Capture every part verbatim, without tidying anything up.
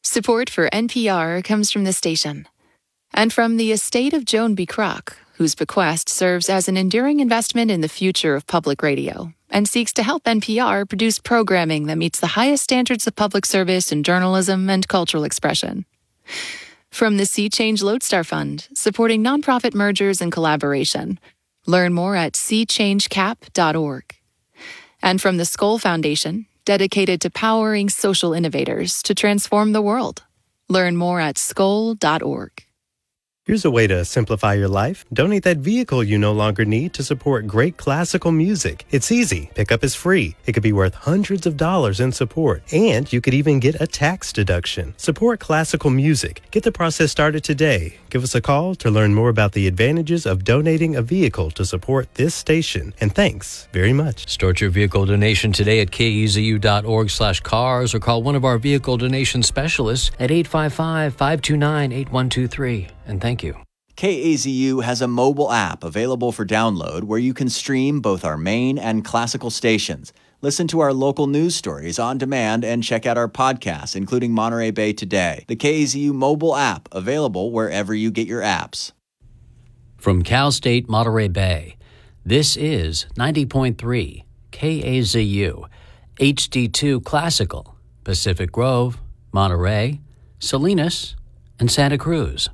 Support for N P R comes from the station and from the estate of Joan B. Kroc, whose bequest serves as an enduring investment in the future of public radio and seeks to help N P R produce programming that meets the highest standards of public service in journalism and cultural expression. From the Sea Change Lodestar Fund, supporting nonprofit mergers and collaboration. Learn more at sea change cap dot org. And from the Skoll Foundation, dedicated to powering social innovators to transform the world. Learn more at skoll dot org. Here's a way to simplify your life. Donate that vehicle you no longer need to support great classical music. It's easy. Pickup is free. It could be worth hundreds of dollars in support. And you could even get a tax deduction. Support classical music. Get the process started today. Give us a call to learn more about the advantages of donating a vehicle to support this station. And thanks very much. Start your vehicle donation today at kezu.org slash cars or call one of our vehicle donation specialists at eight five five, five two nine, eight one two three. And thank you. K A Z U has a mobile app available for download where you can stream both our main and classical stations. Listen to our local news stories on demand and check out our podcasts, including Monterey Bay Today. The K A Z U mobile app, available wherever you get your apps. From Cal State Monterey Bay, this is ninety point three K A Z U, H D two Classical, Pacific Grove, Monterey, Salinas, and Santa Cruz.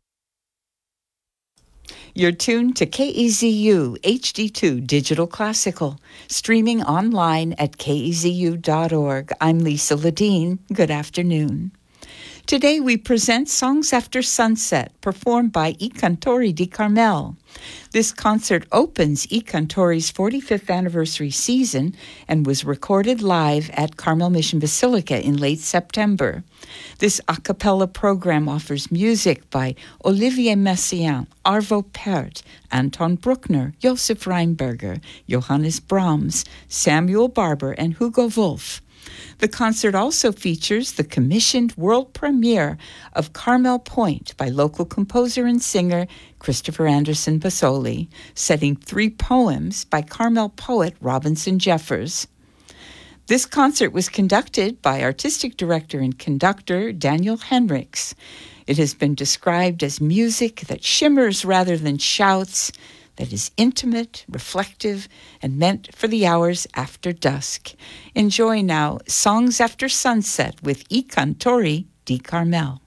You're tuned to K E Z U H D two Digital Classical, streaming online at K E Z U dot org. I'm Lisa Ledeen. Good afternoon. Today we present Songs After Sunset, performed by I Cantori di Carmel. This concert opens I Cantori's forty-fifth anniversary season and was recorded live at Carmel Mission Basilica in late September. This a cappella program offers music by Olivier Messiaen, Arvo Pärt, Anton Bruckner, Josef Reinberger, Johannes Brahms, Samuel Barber, and Hugo Wolf. The concert also features the commissioned world premiere of Carmel Point by local composer and singer Christopher Anderson Basoli, setting three poems by Carmel poet Robinson Jeffers. This concert was conducted by artistic director and conductor Daniel Henriks. It has been described as music that shimmers rather than shouts, that is intimate, reflective, and meant for the hours after dusk. Enjoy now Songs After Sunset with I Cantori di Carmel.